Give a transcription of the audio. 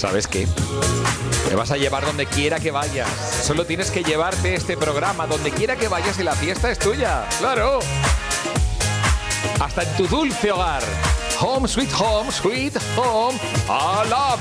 ¿Sabes qué? Te vas a llevar donde quiera que vayas. Solo tienes que llevarte este programa donde quiera que vayas y la fiesta es tuya. ¡Claro! Hasta en tu dulce hogar. Home, sweet home, sweet home. ¡Hala!